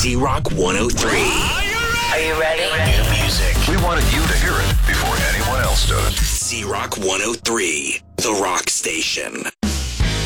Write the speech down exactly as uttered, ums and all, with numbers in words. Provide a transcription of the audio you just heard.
Z-Rock one oh three. Are you ready? New music. We wanted you to hear it before anyone else does. Z-Rock one oh three, the rock station.